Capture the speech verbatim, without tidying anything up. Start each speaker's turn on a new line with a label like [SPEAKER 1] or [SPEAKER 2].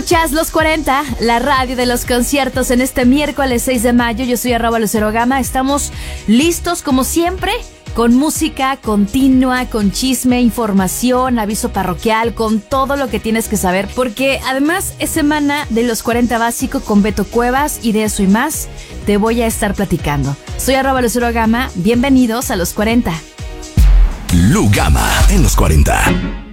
[SPEAKER 1] Escuchas Los cuarenta, la radio de los conciertos en este miércoles seis de mayo. Yo soy arroba Lucero Gama. Estamos listos como siempre, con música continua, con chisme, información, aviso parroquial, con todo lo que tienes que saber, porque además es semana de Los cuarenta Básico con Beto Cuevas, y de eso y más te voy a estar platicando. Soy arroba Lucero Gama, bienvenidos a Los cuarenta.
[SPEAKER 2] Lu Gama en Los cuarenta.